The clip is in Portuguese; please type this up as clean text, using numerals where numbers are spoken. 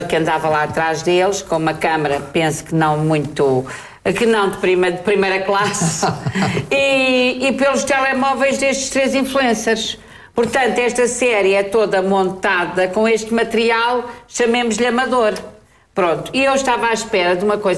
que andava lá atrás deles, com uma câmara, penso que não muito... que não de primeira classe, e pelos telemóveis destes 3 influencers. Portanto, esta série é toda montada com este material, chamemos-lhe amador. Pronto, e eu estava à espera de uma coisa